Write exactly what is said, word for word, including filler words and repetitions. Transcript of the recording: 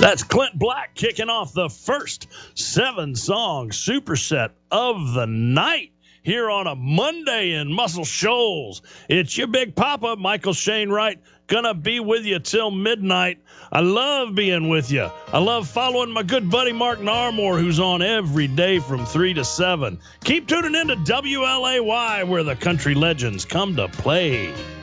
That's Clint Black kicking off the first seven-song superset of the night here on a Monday in Muscle Shoals. It's your Big Papa, Michael Shane Wright, gonna be with you till midnight. I love being with you. I love following my good buddy Mark Narmore, who's on every day from three to seven. Keep tuning in to W L A Y, where the country legends come to play.